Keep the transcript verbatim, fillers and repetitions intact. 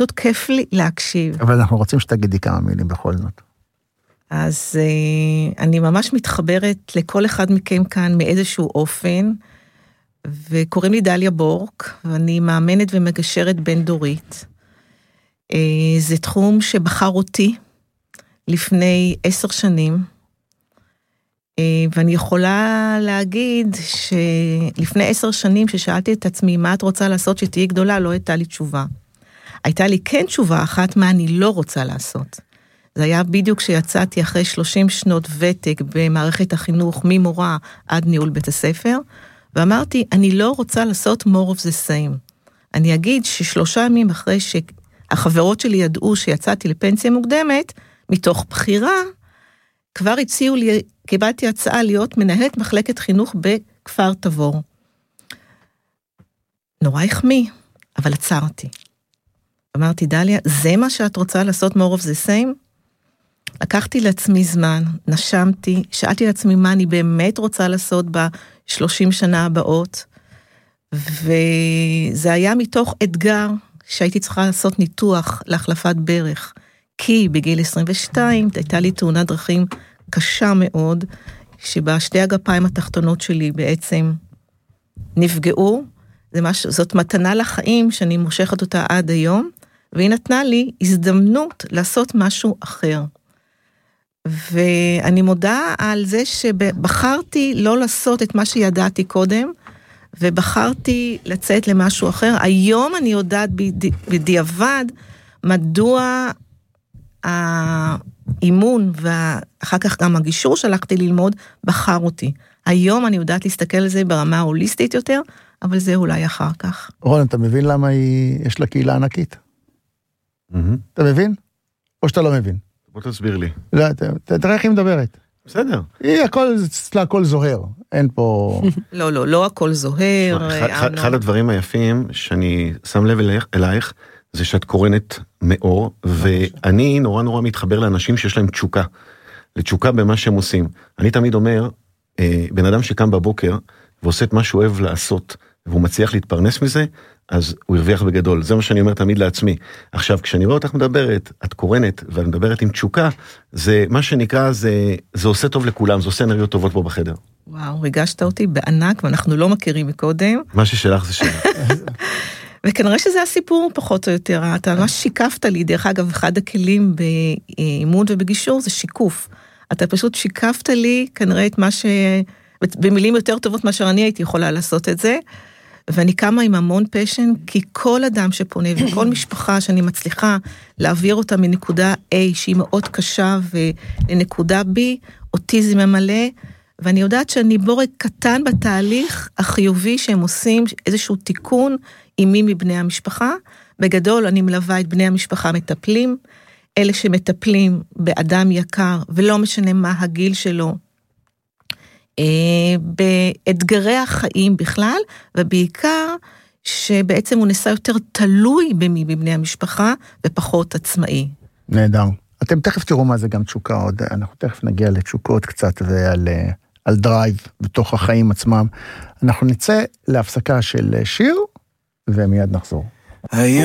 פשוט כיף לי להקשיב. אבל אנחנו רוצים שתגידי כמה מילים בכל זאת. אז אני ממש מתחברת לכל אחד מכם כאן מאיזשהו אופן, וקוראים לי דליה בורק, ואני מאמנת ומגשרת בין דורית. זה תחום שבחר אותי לפני עשר שנים, ואני יכולה להגיד שלפני עשר שנים ששאלתי את עצמי מה את רוצה לעשות שתהיי גדולה, לא הייתה לי תשובה. הייתה לי כן תשובה אחת מה אני לא רוצה לעשות. זה היה בדיוק כשיצאתי אחרי שלושים שנות ותק במערכת החינוך ממורה עד ניהול בית הספר, ואמרתי אני לא רוצה לעשות more of the same. אני אגיד ששלושה ימים אחרי שהחברות שלי ידעו שיצאתי לפנסיה מוקדמת, מתוך בחירה, כבר הציעו לי, קיבלתי הצעה להיות מנהלת מחלקת חינוך בכפר תבור. נורא החמיא, אבל עצרתי. אמרתי, דליה, זה מה שאת רוצה לעשות more of the same? לקחתי לעצמי זמן, נשמתי, שאלתי לעצמי מה אני באמת רוצה לעשות ב-שלושים שנה הבאות, וזה היה מתוך אתגר שהייתי צריכה לעשות ניתוח להחלפת ברך, כי בגיל עשרים ושתיים הייתה לי תאונת דרכים קשה מאוד, שבה שתי הגפיים התחתונות שלי בעצם נפגעו, זה משהו, זאת מתנה לחיים שאני מושכת אותה עד היום, והיא נתנה לי הזדמנות לעשות משהו אחר. ואני מודה על זה שבחרתי לא לעשות את מה שידעתי קודם, ובחררתי לצאת למשהו אחר. היום אני יודעת בדיעבד מדוע האימון ואחר כך גם הגישור שהלכתי ללמוד בחר אותי. היום אני יודעת להסתכל על זה ברמה ההוליסטית יותר, אבל זה אולי אחר כך. רון, אתה מבין למה היא, יש לה קהילה ענקית? אתה מבין? או שאתה לא מבין? בוא תסביר לי. לא, תראה איך היא מדברת. בסדר. היא הכל, אצלה הכל זוהר. אין פה... לא, לא, לא הכל זוהר. אחד הדברים היפים שאני שם לב אלייך, זה שאת קורנת מאור, ואני נורא נורא מתחבר לאנשים שיש להם תשוקה. לתשוקה במה שהם עושים. אני תמיד אומר, בן אדם שקם בבוקר, ועושה את מה שהוא אוהב לעשות, והוא מצליח להתפרנס מזה, אז הוא הרוויח בגדול. זה מה שאני אומר תמיד לעצמי. עכשיו, כשאני רואה אותך מדברת, את קורנת, ואת מדברת עם תשוקה, זה מה שנקרא, זה, זה עושה טוב לכולם, זה עושה אנרגיות טובות פה בחדר. וואו, ריגשת אותי בענק, ואנחנו לא מכירים מקודם. מה ששלך זה שלך. וכנראה שזה הסיפור פחות או יותר. אתה ממש שיקפת לי, דרך אגב, אחד הכלים באימון ובגישור, זה שיקוף. אתה פשוט שיקפת לי, כנראה את מה ש... במילים יותר טובות מאשר אני הייתי יכולה לעשות את זה, ואני קמה עם המון פשן, כי כל אדם שפונה, וכל משפחה שאני מצליחה להעביר אותה מנקודה A, שהיא מאוד קשה, ולנקודה B, אותי זה ממלא, ואני יודעת שאני בורג קטן בתהליך החיובי שהם עושים, איזשהו תיקון עם מי מבני המשפחה. בגדול אני מלווה את בני המשפחה מטפלים, אלה שמטפלים באדם יקר, ולא משנה מה הגיל שלו, באתגרי החיים בכלל, ובעיקר שבעצם הוא נסע יותר תלוי במי בבני המשפחה, ופחות עצמאי. נהדר. אתם תכף תראו מה זה גם תשוקה עוד, אנחנו תכף נגיע לתשוקות קצת, ועל על דרייב בתוך החיים עצמם. אנחנו נצא להפסקה של שיר, ומיד נחזור.